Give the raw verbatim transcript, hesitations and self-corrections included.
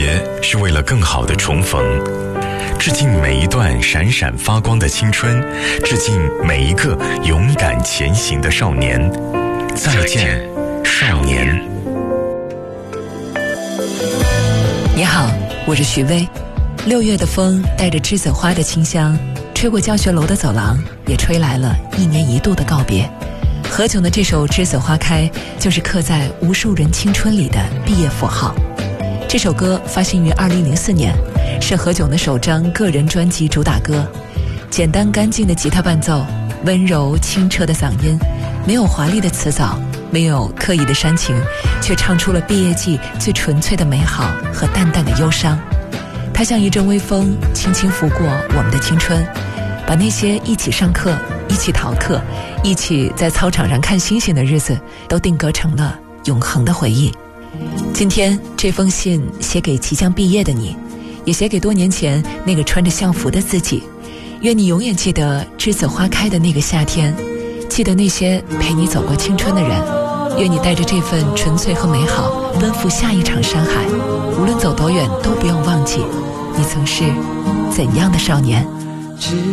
别是为了更好的重逢。致敬每一段闪闪发光的青春，致敬每一个勇敢前行的少年。再见，少年。 你好，我是徐薇。六月的风带着栀子花的清香，吹过教学楼的走廊，也吹来了一年一度的告别。何炅的这首《栀子花开》就是刻在无数人青春里的毕业符号。这首歌发行于二零零四年，是何炅的首张个人专辑主打歌。简单干净的吉他伴奏，温柔清澈的嗓音，没有华丽的词藻，没有刻意的煽情，却唱出了毕业季最纯粹的美好和淡淡的忧伤。它像一阵微风，轻轻拂过我们的青春，把那些一起上课、一起逃课、一起在操场上看星星的日子都定格成了永恒的回忆。今天这封信写给即将毕业的你，也写给多年前那个穿着校服的自己。愿你永远记得栀子花开的那个夏天，记得那些陪你走过青春的人。愿你带着这份纯粹和美好奔赴下一场山海，无论走多远都不要忘记你曾是怎样的少年。